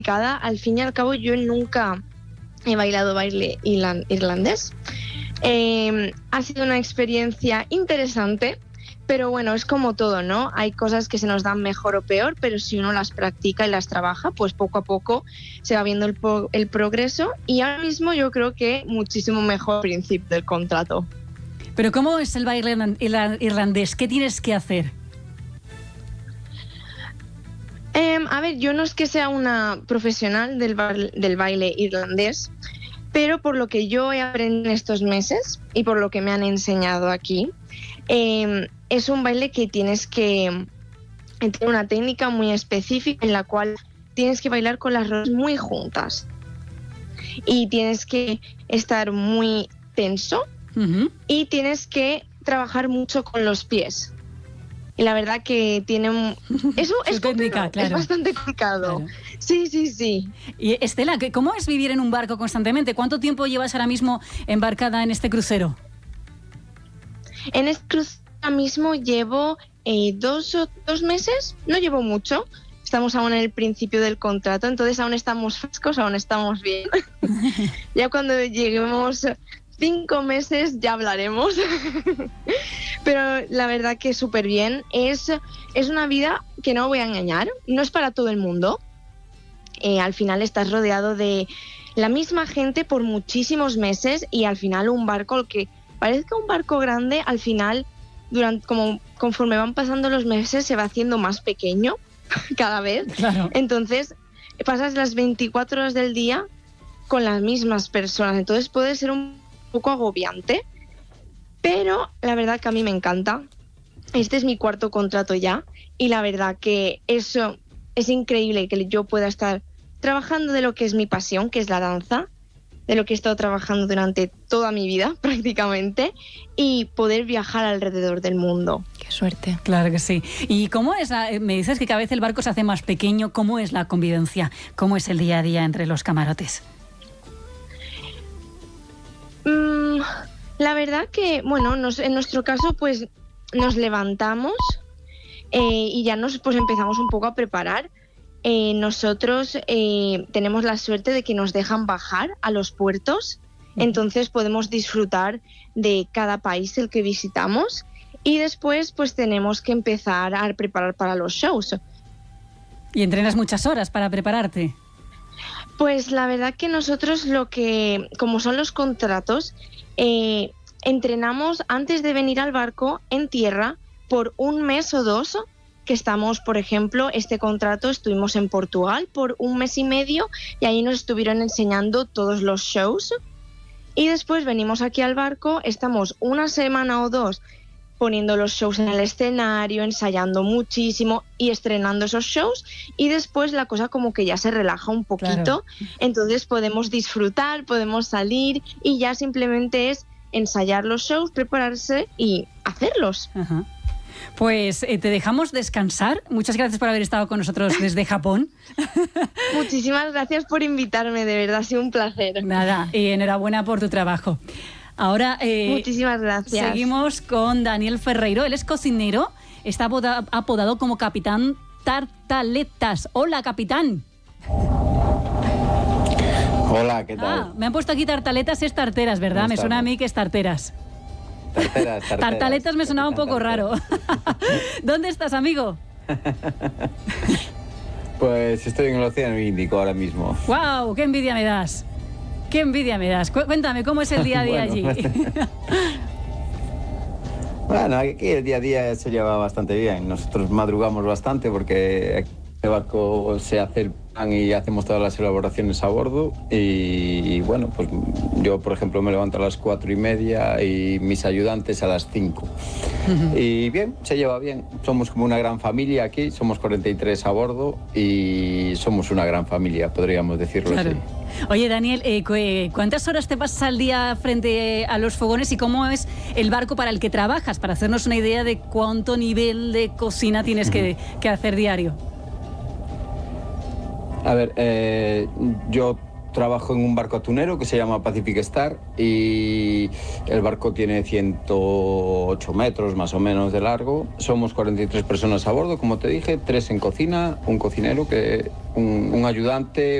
complicada. Al fin y al cabo, yo nunca he bailado baile irlandés. Ha sido una experiencia interesante, pero bueno, es como todo, ¿no? Hay cosas que se nos dan mejor o peor, pero si uno las practica y las trabaja, pues poco a poco se va viendo el progreso, y ahora mismo yo creo que muchísimo mejor al principio del contrato. Pero ¿cómo es el baile irlandés? ¿Qué tienes que hacer? A ver, yo no es que sea una profesional del baile irlandés, pero por lo que yo he aprendido en estos meses y por lo que me han enseñado aquí, es un baile que tiene una técnica muy específica en la cual tienes que bailar con las rodillas muy juntas y tienes que estar muy tenso, y tienes que trabajar mucho con los pies. Y la verdad que tiene... Eso es técnica, claro. Es bastante complicado. Claro. Sí. Y Estela, ¿cómo es vivir en un barco constantemente? ¿Cuánto tiempo llevas ahora mismo embarcada en este crucero? En este crucero ahora mismo llevo 2 meses, no llevo mucho. Estamos aún en el principio del contrato, entonces aún estamos frescos, aún estamos bien. Ya cuando lleguemos 5 meses ya hablaremos. Pero la verdad que súper bien. Es una vida que, no voy a engañar, no es para todo el mundo. Al final estás rodeado de la misma gente por muchísimos meses, y al final un barco, que parezca un barco grande, al final conforme van pasando los meses se va haciendo más pequeño cada vez. Claro. Entonces pasas las 24 horas del día con las mismas personas, entonces puede ser un poco agobiante, pero la verdad que a mí me encanta. Este es mi 4º contrato ya, y la verdad que eso es increíble, que yo pueda estar trabajando de lo que es mi pasión, que es la danza, de lo que he estado trabajando durante toda mi vida prácticamente, y poder viajar alrededor del mundo. ¡Qué suerte! Claro que sí. ¿Y cómo es? Me dices que cada vez el barco se hace más pequeño. ¿Cómo es la convivencia? ¿Cómo es el día a día entre los camarotes? La verdad que, bueno, en nuestro caso, pues nos levantamos y ya pues empezamos un poco a preparar. Nosotros tenemos la suerte de que nos dejan bajar a los puertos, entonces podemos disfrutar de cada país el que visitamos, y después pues tenemos que empezar a preparar para los shows. ¿Y entrenas muchas horas para prepararte? Pues la verdad que nosotros como son los contratos, entrenamos antes de venir al barco en tierra por 1 mes o 2, que estamos, por ejemplo, este contrato estuvimos en Portugal por 1 mes y medio, y ahí nos estuvieron enseñando todos los shows, y después venimos aquí al barco, estamos 1 semana o 2 poniendo los shows en el escenario, ensayando muchísimo y estrenando esos shows, y después la cosa como que ya se relaja un poquito, claro. Entonces podemos disfrutar, podemos salir, y ya simplemente es ensayar los shows, prepararse y hacerlos. Ajá. Pues te dejamos descansar. Muchas gracias por haber estado con nosotros desde Japón. Muchísimas gracias por invitarme, de verdad ha sido un placer. Nada, y enhorabuena por tu trabajo. Ahora muchísimas gracias. Seguimos con Daniel Ferreiro. Él es cocinero, está apodado como Capitán Tartaletas. Hola, capitán. Hola, ¿qué tal? Me han puesto aquí tartaletas, es tarteras, ¿verdad? Me suena a mí que es tarteras. Tarteras. Tartaletas me sonaba un poco raro. ¿Dónde estás, amigo? Pues estoy en el Océano Índico ahora mismo. ¡Guau! ¡Qué envidia me das! ¡Qué envidia me das! Cuéntame, ¿cómo es el día a día allí? Bueno, aquí el día a día se lleva bastante bien. Nosotros madrugamos bastante porque el barco se hace el plan y hacemos todas las elaboraciones a bordo. Y bueno, pues yo, por ejemplo, me levanto a las 4:30 y mis ayudantes a las 5. Y bien, se lleva bien. Somos como una gran familia aquí, somos 43 a bordo y somos una gran familia, podríamos decirlo así. Oye, Daniel, ¿cuántas horas te pasas al día frente a los fogones y cómo es el barco para el que trabajas? Para hacernos una idea de cuánto nivel de cocina tienes que hacer diario. A ver, yo trabajo en un barco atunero que se llama Pacific Star y el barco tiene 108 metros más o menos de largo. Somos 43 personas a bordo, como te dije, 3 en cocina, un cocinero, un ayudante,